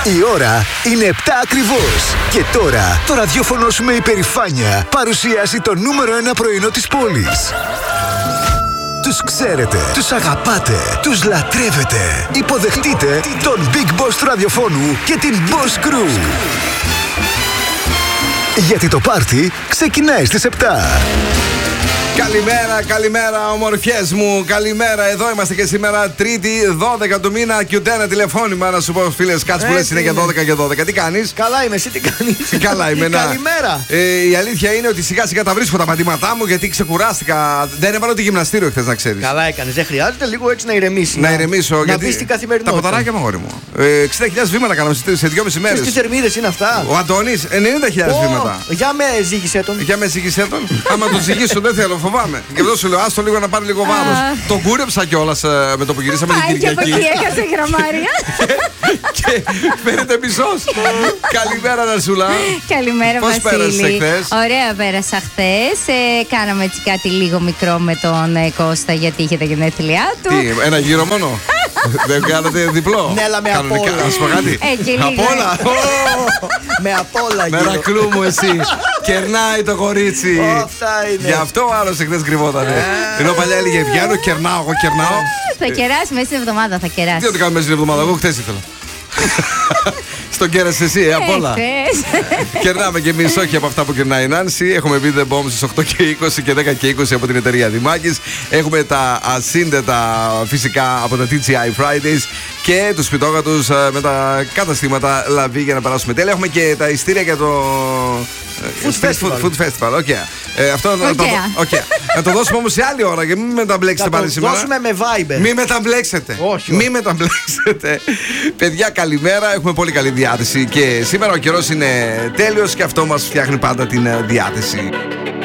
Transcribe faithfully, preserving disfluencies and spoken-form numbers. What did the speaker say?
Η ώρα είναι επτά ακριβώς. Και τώρα το ραδιόφωνο σου με υπερηφάνεια παρουσιάζει το νούμερο ένα πρωινό της πόλης. Τους ξέρετε, τους αγαπάτε, τους λατρεύετε. Υποδεχτείτε τον Big Boss του ραδιοφώνου και την Boss Crew. Γιατί το πάρτι ξεκινάει στις επτά. Καλημέρα, καλημέρα ομορφιές μου. Καλημέρα, εδώ είμαστε και σήμερα Τρίτη δώδεκα του μήνα. Και ούτε ένα τηλεφώνημα να σου πω, φίλες, κάτσε που λες είναι για δώδεκα και δώδεκα. Τι κάνεις? Καλά είμαι, εσύ τι κάνεις? Καλά είμαι, να. Καλημέρα. Ε, η αλήθεια είναι ότι σιγά σιγά τα βρίσκω τα πατήματά μου γιατί ξεκουράστηκα. Δεν έβαλα το γυμναστήριο χθες, να ξέρεις. Καλά έκανες, δεν χρειάζεται λίγο έτσι να ηρεμήσει. Να ηρεμήσω, να γιατί. μπεις στην καθημερινότητα. Τα ποταράκια μου, αγόρι μου. Ε, εξήντα χιλιάδες βήματα κάναμε σε δυόμιση μέρες. Τι θερμίδες είναι αυτά? Ο Αντώνης, ενενήντα χιλιάδες Oh, βήματα. για με ζήγησε τον. Για με ζήγησε τον. Άμα τον ζυγίσω δεν θέλω, φοβάμαι. Και εδώ σου λέω, άστο λίγο να πάρει λίγο βάρος. Τον κούρεψα κιόλας με το που γυρίσαμε την Κυριακή. Πάει και από εκεί έχασε γραμμάρια. Και φαίνεται μισός. Καλημέρα, Ναρσούλα. Καλημέρα, Πώς Βασίλη. πέρασες χθες? Ωραία, πέρασα χθες. Ε, κάναμε έτσι κάτι λίγο μικρό με τον ε, Κώστα, γιατί είχε τα γενέθλιά του. Τι, ένα γύρο μόνο? Δεν κάνατε διπλό? Ναι, αλλά με Κανονικά, απ' όλα. ας πω κάτι. Ε, και λίγο. Απ' όλα. Με απ' όλα γύρω. Μερακλού μου εσύ. Κερνάει το κορίτσι. Αυτά είναι. Γι' αυτό ο άλλος εχθές κρυβότανε. Ενώ παλιά έλεγε βγαίνω, κερνάω, εγώ κερνάω. Θα κεράσει μέσα στην εβδομάδα, θα Τι κεράσει. να το κάνουμε μέσα στην εβδομάδα, εγώ χθες ήθελα. Στον κέρασε εσύ, ε, απ' όλα. Κερνάμε κι εμείς, όχι από αυτά που κερνάει η Νάνση. Έχουμε Be The Bomb στις οκτώ και είκοσι και δέκα και είκοσι από την εταιρεία Δημάκης. Έχουμε τα ασύνδετα φυσικά από τα τι τζι άι Fridays και τους σπιτόγατους με τα καταστήματα Λαβή για να περάσουμε τέλεια. Έχουμε και τα ειστήρια για το Food Festival. Food Festival, okay. ε, αυτό okay. Να, το, okay. να το δώσουμε όμως σε άλλη ώρα και μην μεταμπλέξετε πάλι σήμερα. Να το δώσουμε με Viber. Μην μεταμπλέξετε. Όχι. Μην μεταμπλέξετε. Παιδιά, καλημέρα. Έχουμε πολύ καλή διάθεση και σήμερα ο καιρός είναι τέλειος και αυτό μας φτιάχνει πάντα την διάθεση.